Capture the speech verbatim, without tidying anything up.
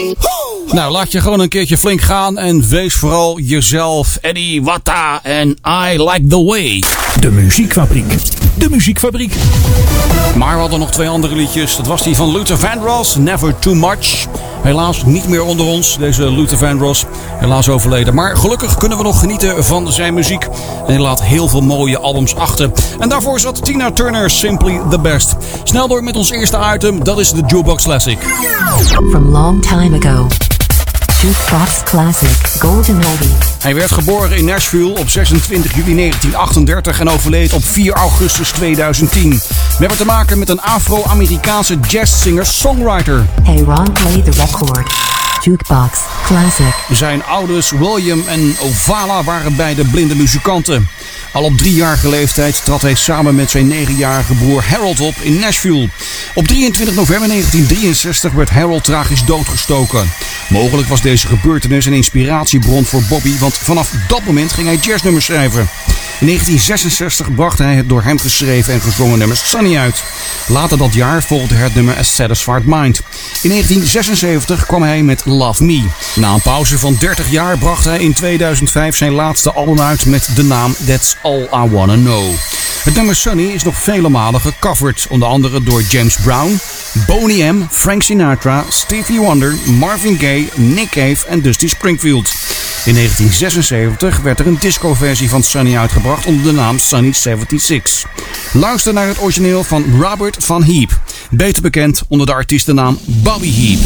Nou, laat je gewoon een keertje flink gaan en wees vooral jezelf. Eddie Watta en I Like The Way. De Muziekfabriek. De Muziekfabriek. Maar we hadden nog twee andere liedjes. Dat was die van Luther Vandross, Never Too Much. Helaas niet meer onder ons, deze Luther Vandross. Helaas overleden. Maar gelukkig kunnen we nog genieten van zijn muziek. En hij laat heel veel mooie albums achter. En daarvoor zat Tina Turner, Simply The Best. Snel door met ons eerste item. Dat is de Jukebox Classic. From long time ago. Jukebox Classic, Golden Oldie. Hij werd geboren in Nashville op zesentwintig juli negentien achtendertig en overleed op vier augustus tweeduizend tien. We hebben te maken met een Afro-Amerikaanse jazzsinger-songwriter. Hey Ron, play the record. Jukebox Classic. Zijn ouders William en Ovala waren beide blinde muzikanten. Al op driejarige leeftijd trad hij samen met zijn negenjarige broer Harold op in Nashville. Op drieëntwintig november negentien drieënzestig werd Harold tragisch doodgestoken. Mogelijk was deze gebeurtenis een inspiratiebron voor Bobby, want vanaf dat moment ging hij jazznummers schrijven. In negentien zesenzestig bracht hij het door hem geschreven en gezongen nummer Sunny uit. Later dat jaar volgde het nummer A Satisfied Mind. In negentien zesenzeventig kwam hij met Love Me. Na een pauze van dertig jaar bracht hij in tweeduizend vijf zijn laatste album uit met de naam That's All I Wanna Know. Het nummer Sunny is nog vele malen gecoverd, onder andere door James Brown, Boney M, Frank Sinatra, Stevie Wonder, Marvin Gaye, Nick Cave en Dusty Springfield. In negentien zesenzeventig werd er een discoversie van Sunny uitgebracht onder de naam Sunny zevenenzestig. Luister naar het origineel van Robert Van Heap, beter bekend onder de artiestennaam Bobby Heap.